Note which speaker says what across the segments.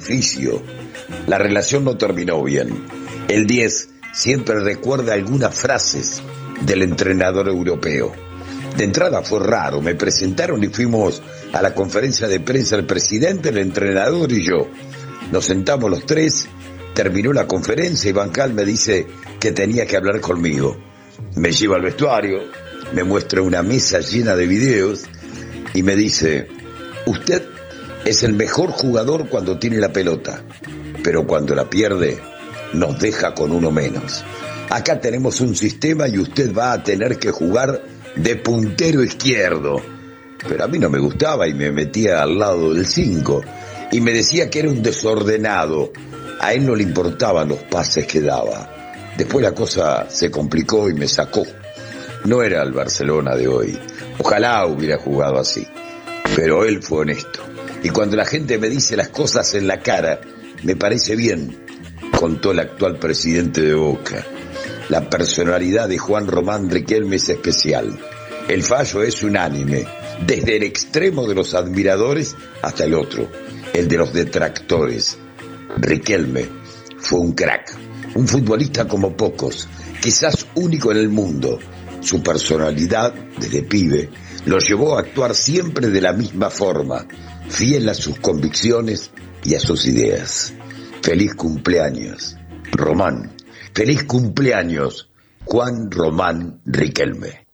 Speaker 1: sacrificio. La relación no terminó bien. El 10 siempre recuerda algunas frases del entrenador europeo. De entrada fue raro, me presentaron y fuimos a la conferencia de prensa el presidente, el entrenador y yo. Nos sentamos los tres, terminó la conferencia y Van Gaal me dice que tenía que hablar conmigo. Me lleva al vestuario, me muestra una mesa llena de videos y me dice: usted es el mejor jugador cuando tiene la pelota, pero cuando la pierde nos deja con uno menos. Acá tenemos un sistema y usted va a tener que jugar de puntero izquierdo. Pero a mí no me gustaba y me metía al lado del 5 y me decía que era un desordenado. A él no le importaban los pases que daba. Después la cosa se complicó y me sacó. No era el Barcelona de hoy. Ojalá hubiera jugado así. Pero él fue honesto. Y cuando la gente me dice las cosas en la cara, me parece bien, contó el actual presidente de Boca. La personalidad de Juan Román Riquelme es especial. El fallo es unánime, desde el extremo de los admiradores hasta el otro, el de los detractores. Riquelme fue un crack, un futbolista como pocos, quizás único en el mundo. Su personalidad, desde pibe, lo llevó a actuar siempre de la misma forma, fiel a sus convicciones y a sus ideas. Feliz cumpleaños, Román. Feliz cumpleaños, Juan Román Riquelme.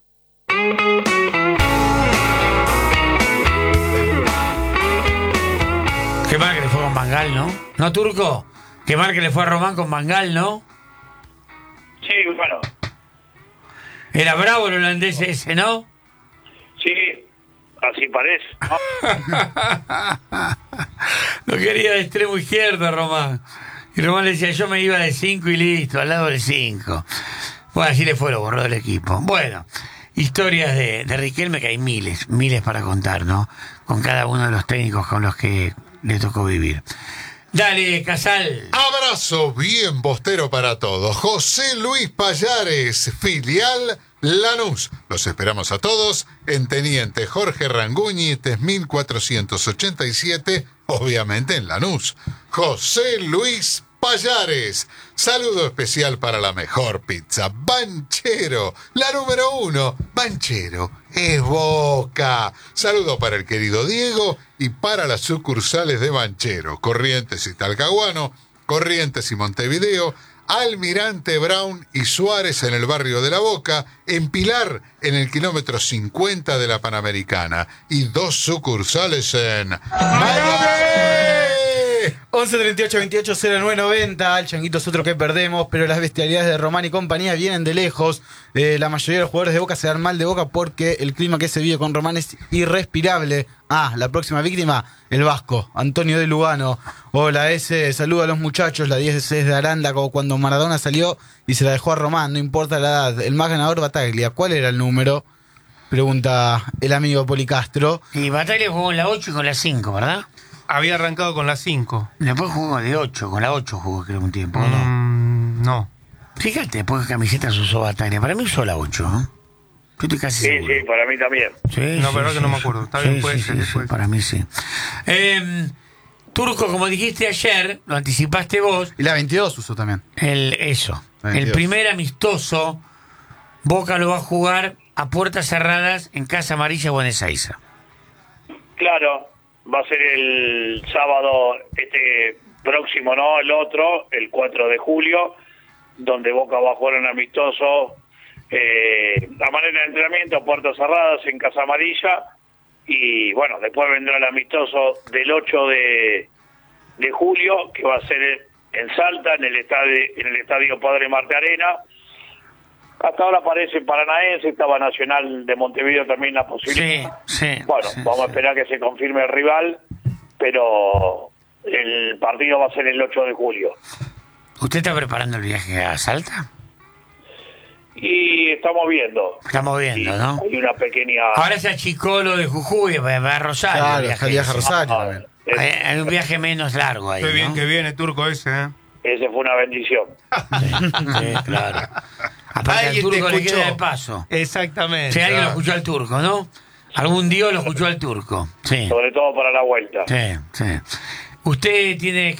Speaker 2: Qué mal que le fue con Van Gaal, ¿no? ¿No, Turco? Qué mal que le fue a Román con Van Gaal, ¿no?
Speaker 3: Sí, bueno.
Speaker 2: Era bravo el holandés ese, ¿no?
Speaker 3: Sí, así parece, ¿no?
Speaker 2: Lo quería de extremo izquierdo a Román. Y Román le decía, yo me iba de 5 y listo, al lado del 5. Bueno, así le fue, lo borró del equipo. Bueno, historias de Riquelme, que hay miles para contar, ¿no? Con cada uno de los técnicos con los que le tocó vivir. Dale, Casal.
Speaker 4: Abrazo bien bostero para todos. José Luis Payares, filial Lanús. Los esperamos a todos en Teniente Jorge Ranguñi, 3487, obviamente en Lanús. José Luis Payares. Saludo especial para la mejor pizza, Banchero, la número 1. Banchero es Boca. Saludo para el querido Diego y para las sucursales de Banchero, Corrientes y Talcahuano, Corrientes y Montevideo, Almirante Brown y Suárez en el barrio de La Boca, en Pilar en el kilómetro 50 de la Panamericana y 2 sucursales en Miami.
Speaker 5: 11 38 28 09 90. El changuito es otro que perdemos, pero las bestialidades de Román y compañía vienen de lejos. La mayoría de los jugadores de Boca se dan mal de Boca porque el clima que se vive con Román es irrespirable. La próxima víctima, el vasco, Antonio de Lugano. Hola, saluda a los muchachos. La 10 es de Aranda, como cuando Maradona salió y se la dejó a Román, no importa la edad. El más ganador, Bataglia. ¿Cuál era el número? Pregunta el amigo Policastro.
Speaker 2: Y Bataglia jugó en la 8 y con la 5, ¿verdad?
Speaker 6: Había arrancado con la 5.
Speaker 2: Después jugó de 8, con la 8 jugó creo un tiempo, ¿no?
Speaker 6: No.
Speaker 2: Fíjate, después qué camisetas usó Bataglia. Para mí usó la 8, ¿no? Yo estoy casi seguro.
Speaker 3: Sí, para mí también.
Speaker 2: Sí,
Speaker 6: no, pero que no me acuerdo. Está bien, puede ser.
Speaker 2: Para mí sí. Turco, como dijiste ayer, lo anticipaste vos.
Speaker 5: Y la 22 usó también.
Speaker 2: El
Speaker 5: 22.
Speaker 2: primer amistoso, Boca lo va a jugar a puertas cerradas en Casa Amarilla, Buenos Aires.
Speaker 3: Claro, va a ser el sábado próximo, ¿no? El otro, el 4 de julio, donde Boca va a jugar un amistoso a manera de entrenamiento a puertas cerradas en Casa Amarilla. Y bueno, después vendrá el amistoso del 8 de julio, que va a ser en Salta, en el estadio Padre Marte Arena. Hasta ahora parece Paranaense, estaba Nacional de Montevideo también la posibilidad. Vamos a esperar que se confirme el rival, pero el partido va a ser el 8 de julio.
Speaker 2: ¿Usted está preparando el viaje a Salta?
Speaker 3: Y estamos viendo.
Speaker 2: ¿No?
Speaker 3: Hay una pequeña...
Speaker 2: Ahora se achicó lo de Jujuy, va a Rosario.
Speaker 5: Claro, viaja a Rosario también.
Speaker 2: Hay un viaje menos largo ahí,
Speaker 6: Qué bien
Speaker 2: ¿no?
Speaker 6: que viene, Turco, ese, ¿eh?
Speaker 3: Ese fue una bendición.
Speaker 2: Sí, claro. Aparte al Turco le queda de paso.
Speaker 6: Exactamente.
Speaker 2: Si alguien lo escuchó al Turco, ¿no? Algún Dios lo escuchó al Turco. Sí.
Speaker 3: Sobre todo para la vuelta.
Speaker 2: Sí. Usted tiene